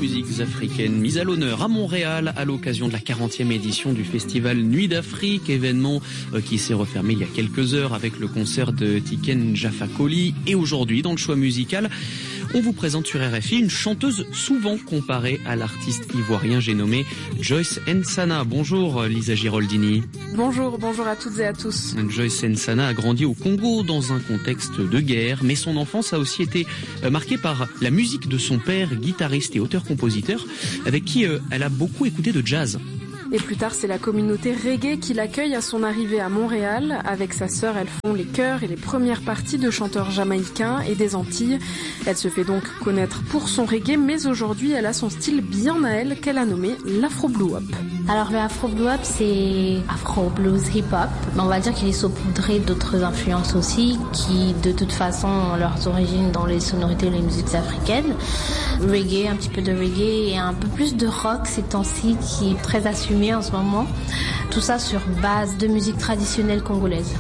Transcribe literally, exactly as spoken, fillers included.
musiques africaines mises à l'honneur à Montréal à l'occasion de la quarantième édition du festival Nuit d'Afrique, événement qui s'est refermé il y a quelques heures avec le concert de Tiken Jah Fakoly. Et aujourd'hui, dans le choix musical, on vous présente sur R F I une chanteuse souvent comparée à l'artiste ivoirien, j'ai nommé Joyce Nsana. Bonjour Lisa Giroldini. Bonjour, bonjour à toutes et à tous. Joyce Nsana a grandi au Congo dans un contexte de guerre, mais son enfance a aussi été marquée par la musique de son père, guitariste et auteur-compositeur, avec qui elle a beaucoup écouté de jazz. Et plus tard, c'est la communauté reggae qui l'accueille à son arrivée à Montréal. Avec sa sœur, elles font les chœurs et les premières parties de chanteurs jamaïcains et des Antilles. Elle se fait donc connaître pour son reggae, mais aujourd'hui, elle a son style bien à elle qu'elle a nommé l'afro blue hop. Alors le afro blue hop, c'est afro blues hip hop. On va dire qu'il est saupoudré d'autres influences aussi, qui de toute façon ont leurs origines dans les sonorités et les musiques africaines. Reggae, un petit peu de reggae et un peu plus de rock ces temps-ci qui est très assumé en ce moment. Tout ça sur base de musique traditionnelle congolaise.